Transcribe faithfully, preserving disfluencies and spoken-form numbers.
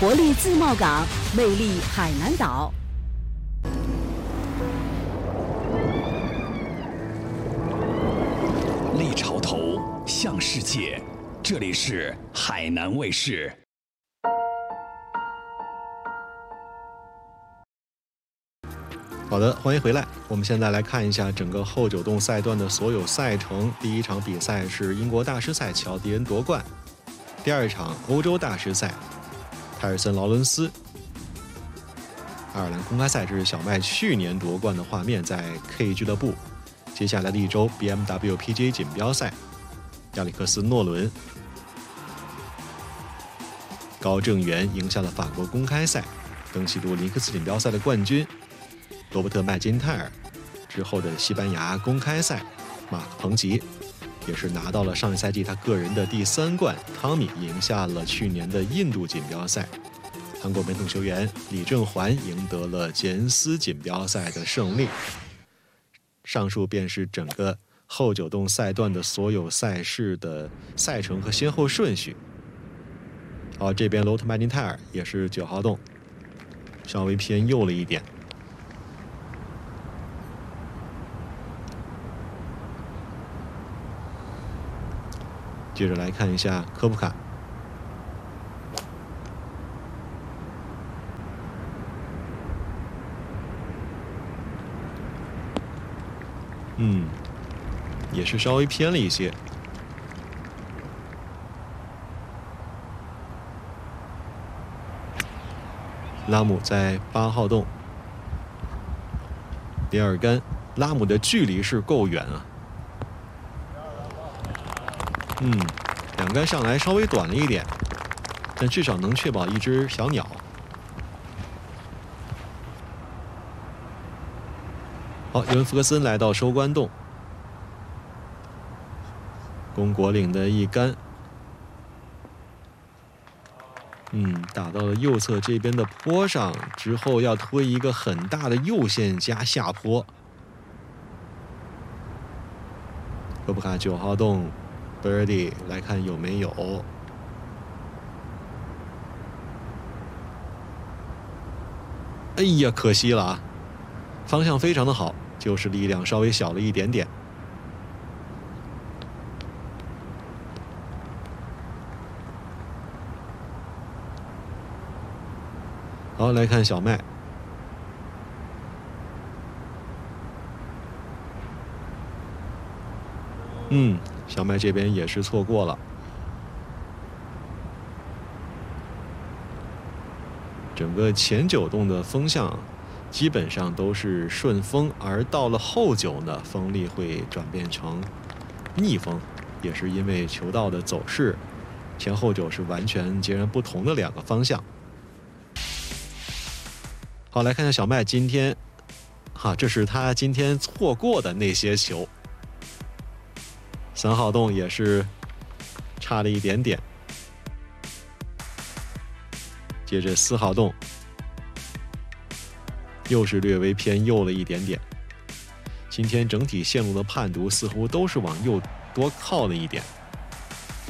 活力自贸港，魅力海南岛。 立潮头向世界，这里是海南卫视。 好的，欢迎回来。我们现在来看一下整个后九洞赛段的所有赛程。第一场比赛是英国大师赛，乔迪恩夺冠。第二场欧洲大师赛，泰尔森劳伦斯。爱尔兰公开赛，这是小麦去年夺冠的画面，在 K 俱乐部。接下来的一周 B M W P G A 锦标赛，亚历克斯诺伦。高正元赢下了法国公开赛，登喜杜林克斯锦标赛的冠军。罗伯特麦金泰尔之后的西班牙公开赛，马克彭吉也是拿到了上一赛季他个人的第三冠。汤米赢下了去年的印度锦标赛。韩国本土球员李正环赢得了杰恩斯锦标赛的胜利。上述便是整个后九洞赛段的所有赛事的赛程和先后顺序。好，这边罗伯特麦金泰尔也是九号洞，稍微偏右了一点。接着来看一下科普卡。嗯，也是稍微偏了一些。拉姆在八号洞，第二杆，拉姆的距离是够远啊。嗯，两杆上来稍微短了一点，但至少能确保一只小鸟。好，尤文福克森来到收官洞，龚国岭的一杆，嗯，打到了右侧这边的坡上，之后要推一个很大的右线加下坡。科普卡九号洞 Birdie 来看有没有。哎呀，可惜了啊！方向非常的好，就是力量稍微小了一点点。好，来看小麦。嗯，小麦这边也是错过了。整个前九洞的风向基本上都是顺风，而到了后九呢，风力会转变成逆风，也是因为球道的走势，前后九是完全截然不同的两个方向。好，来看一下小麦今天，哈，这是他今天错过的那些球。三号洞也是差了一点点。接着四号洞又是略微偏右了一点点。今天整体线路的判读似乎都是往右多靠了一点。